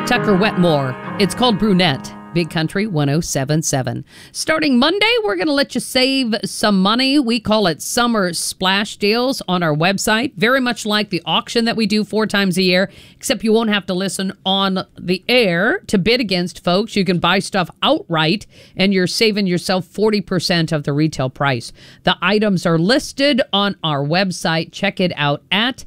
Tucker Wetmore. It's called Brunette. Big Country 107.7. Starting Monday, we're going to let you save some money. We call it Summer Splash Deals on our website. Very much like the auction that we do 4 times a year, except you won't have to listen on the air to bid against folks. You can buy stuff outright, and you're saving yourself 40% of the retail price. The items are listed on our website. Check it out at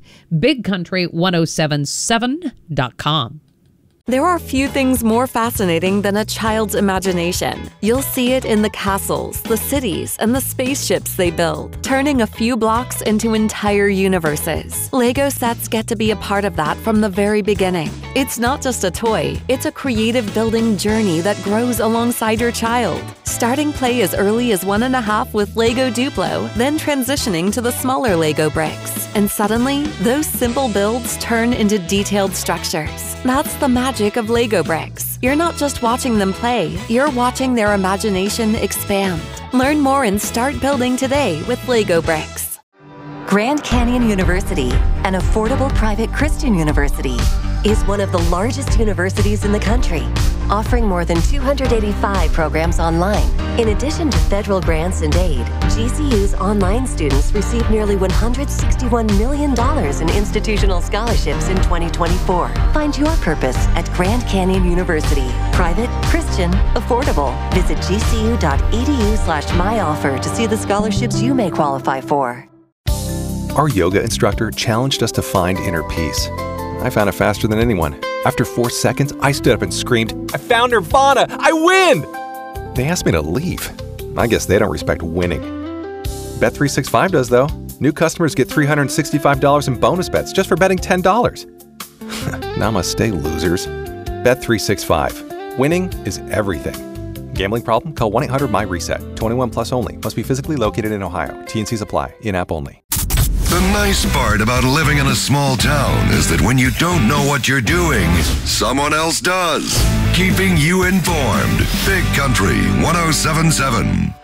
bigcountry1077.com. There are few things more fascinating than a child's imagination. You'll see it in the castles, the cities, and the spaceships they build, turning a few blocks into entire universes. Lego sets get to be a part of that from the very beginning. It's not just a toy, it's a creative building journey that grows alongside your child. Starting play as early as 1.5 with Lego Duplo, then transitioning to the smaller Lego bricks. And suddenly, those simple builds turn into detailed structures. That's the magic of Lego bricks. You're not just watching them play, you're watching their imagination expand. Learn more and start building today with Lego bricks. Grand Canyon University, an affordable private Christian university, is one of the largest universities in the country, offering more than 285 programs online. In addition to federal grants and aid, GCU's online students receive nearly $161 million in institutional scholarships in 2024. Find your purpose at Grand Canyon University. Private, Christian, affordable. Visit gcu.edu/myoffer to see the scholarships you may qualify for. Our yoga instructor challenged us to find inner peace. I found it faster than anyone. After 4 seconds, I stood up and screamed, "I found Nirvana! I win!" They asked me to leave. I guess they don't respect winning. Bet365 does, though. New customers get $365 in bonus bets just for betting $10. Namaste, losers. Bet365. Winning is everything. Gambling problem? Call 1-800-MY-RESET. 21 plus only. Must be physically located in Ohio. T&Cs apply. In-app only. The nice part about living in a small town is that when you don't know what you're doing, someone else does. Keeping you informed. Big Country 107.7.